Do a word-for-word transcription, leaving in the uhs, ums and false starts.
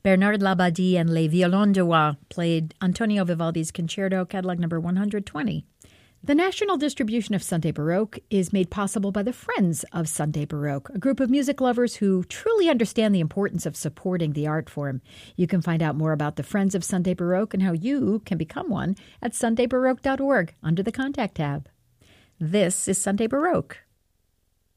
Bernard Labadie and Les Violons de Wa played Antonio Vivaldi's Concerto, catalog number one hundred twenty. The national distribution of Sunday Baroque is made possible by the Friends of Sunday Baroque, a group of music lovers who truly understand the importance of supporting the art form. You can find out more about the Friends of Sunday Baroque and how you can become one at sunday baroque dot org under the Contact tab. This is Sunday Baroque.